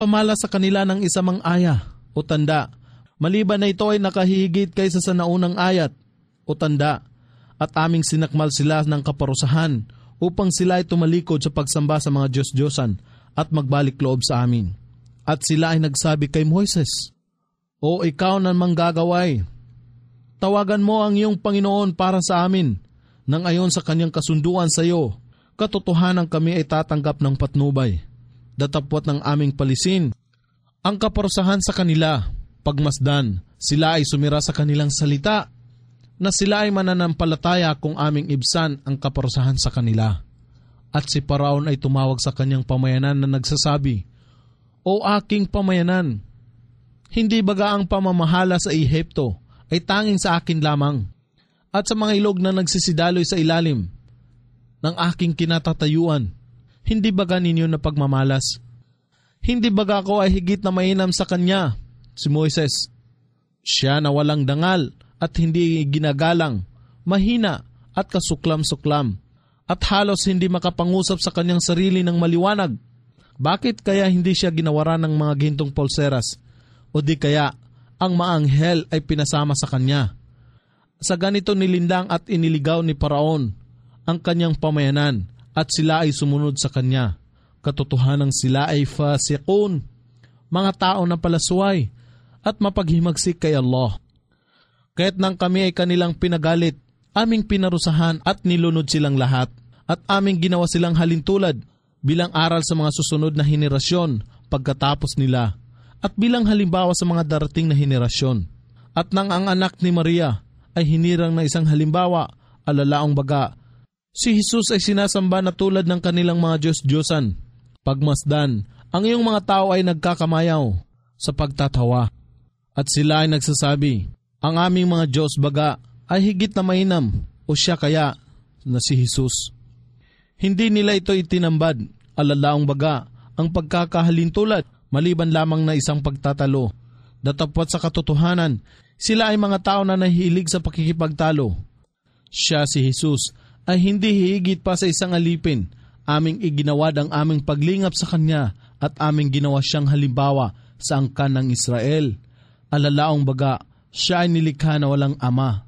pamala sa kanila ng isa mang aya o tanda, maliban na ito ay nakahigit kaysa sa naunang ayat o tanda, at aming sinakmal sila ng kaparusahan upang sila ay tumalikod sa pagsamba sa mga Diyos-Diyosan at magbalik loob sa amin. At sila ay nagsabi kay Moises, "O ikaw na manggagaway, tawagan mo ang iyong Panginoon para sa amin, nang ayon sa kanyang kasunduan sa iyo, katotohanan kami ay tatanggap ng patnubay. Datapwat ng aming palisin ang kaparusahan sa kanila, pagmasdan, sila ay sumira sa kanilang salita, na sila ay mananampalataya kung aming ibsan ang kaparusahan sa kanila." At si Paraon ay tumawag sa kanyang pamayanan na nagsasabi, "O aking pamayanan, hindi baga ang pamamahala sa Ehipto ay tanging sa akin lamang, at sa mga ilog na nagsisidaloy sa ilalim ng aking kinatatayuan, hindi baga ninyo na pagmamalas? Hindi baga ako ay higit na mainam sa kanya, si Moises? Siya na walang dangal at hindi ginagalang, mahina at kasuklam-suklam, at halos hindi makapangusap sa kanyang sarili ng maliwanag. Bakit kaya hindi siya ginawaran ng mga gintong polseras? O di kaya ang maanghel ay pinasama sa kanya? Sa ganito nilindang at iniligaw ni Paraon ang kanyang pamayanan, at sila ay sumunod sa kanya. Katotohanan sila ay fasiqun, mga tao na palasway at mapaghimagsik kay Allah. Kaya't nang kami ay kanilang pinagalit, aming pinarusahan at nilunod silang lahat, at aming ginawa silang halintulad bilang aral sa mga susunod na henerasyon pagkatapos nila, at bilang halimbawa sa mga darating na henerasyon. At nang ang anak ni Maria ay hinirang na isang halimbawa, alalaong baga, si Jesus ay sinasamba na tulad ng kanilang mga Diyos-Diyosan. Pagmasdan, ang iyong mga tao ay nagkakamayaw sa pagtatawa, at sila ay nagsasabi, ang aming mga Diyos baga ay higit na mainam, o siya kaya na si Jesus. Hindi nila ito itinambad, alalaong baga, ang pagkakahalintulad, maliban lamang na isang pagtatalo. Datapwat sa katotohanan, sila ay mga tao na nahilig sa pakikipagtalo. Siya si Jesus ay hindi hihigit pa sa isang alipin. Aming iginawad ang aming paglingap sa kanya, at aming ginawa siyang halimbawa sa angkan ng Israel. Alalaong baga, siya ay nilikha na walang ama.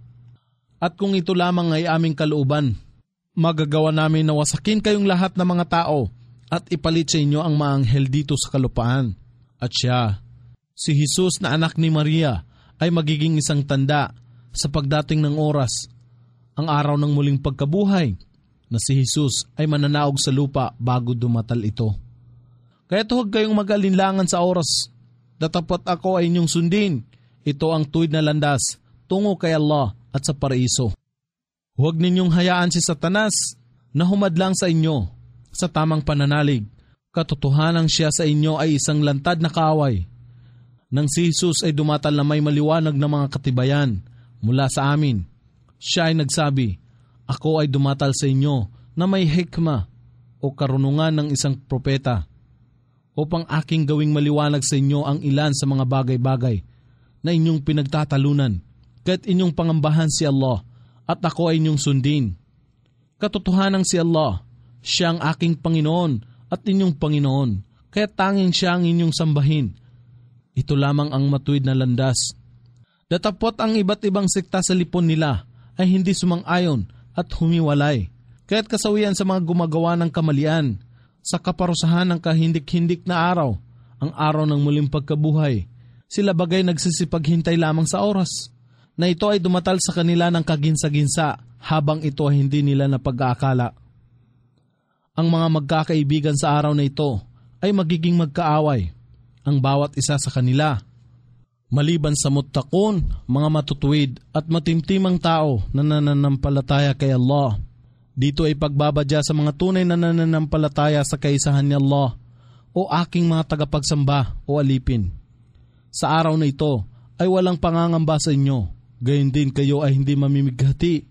At kung ito lamang ay aming kalooban, magagawa namin na wasakin kayong lahat ng mga tao at ipalit sa inyo ang maanghel dito sa kalupaan. At siya, si Jesus na anak ni Maria, ay magiging isang tanda sa pagdating ng oras, ang araw ng muling pagkabuhay, na si Jesus ay mananaog sa lupa bago dumatal ito. Kaya't huwag kayong mag-alinlangan sa oras. Datapwat ako ay inyong sundin. Ito ang tuwid na landas tungo kay Allah at sa paraiso. Huwag ninyong hayaan si Satanas na humadlang sa inyo sa tamang pananalig. Katotohanan siya sa inyo ay isang lantad na kaaway. Nang si Jesus ay dumatal na may maliwanag na mga katibayan mula sa amin, siya ay nagsabi, ako ay dumatal sa inyo na may hikma o karunungan ng isang propeta, upang aking gawing maliwanag sa inyo ang ilan sa mga bagay-bagay na inyong pinagtatalunan, kaya't inyong pangambahan si Allah, at ako ay inyong sundin. Katotohanan si Allah, siya ang aking Panginoon at inyong Panginoon, kaya tanging siya ang inyong sambahin. Ito lamang ang matuwid na landas. Datapwat ang iba't ibang sekta sa lipon nila ay hindi sumang-ayon at humiwalay, kaya't kasawian sa mga gumagawa ng kamalian, sa kaparusahan ng kahindik-hindik na araw, ang araw ng muling pagkabuhay, sila bagay nagsisipaghintay lamang sa oras, na ito ay dumatal sa kanila ng kaginsa-ginsa habang ito ay hindi nila napag-aakala. Ang mga magkakaibigan sa araw na ito ay magiging magkaaway, ang bawat isa sa kanila. Maliban sa muttaqun, mga matutuwid at matimtimang tao na nananampalataya kay Allah. Dito ay pagbabadya sa mga tunay na nananampalataya sa kaisahan ni Allah, o aking mga tagapagsamba o alipin. Sa araw na ito ay walang pangangamba sa inyo, gayon din kayo ay hindi mamimighati.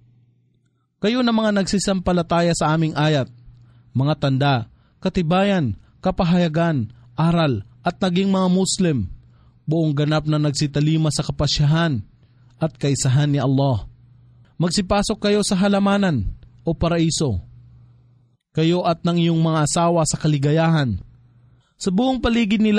Kayo na mga nagsisampalataya sa aming ayat, mga tanda, katibayan, kapahayagan, aral at naging mga Muslim, buong ganap na nagsitalima sa kapasyahan at kaisahan ni Allah. Magsipasok kayo sa halamanan o paraiso, kayo at ng iyong mga asawa sa kaligayahan. Sa buong paligid nila